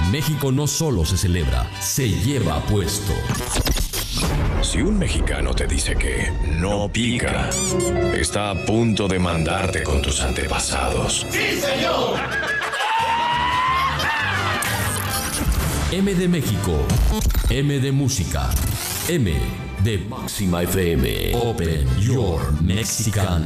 En México no solo se celebra, se lleva puesto. Si un mexicano te dice que no pica, está a punto de mandarte con tus antepasados. ¡Sí, señor! M de México, M de música, M de Máxima FM. Open Your Mexican